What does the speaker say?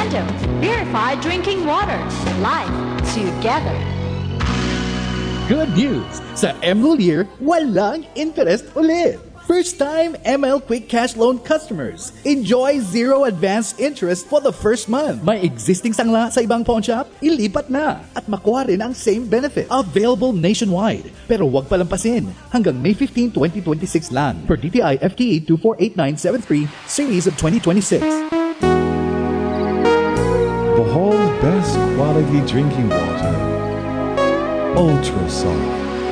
Mando, purified drinking water. Life together. Good news! Sa Emerald Year, walang interest ulit! First-time ML Quick Cash Loan customers, enjoy zero advance interest for the first month. May existing sangla sa ibang pawn shop? Ilipat na at makuha rin ang same benefit. Available nationwide. Pero huwag palampasin. Hanggang May 15, 2026 lang. Per DTI FTE 248973, Series of 2026. Bohol's best quality drinking water. Ultra soft.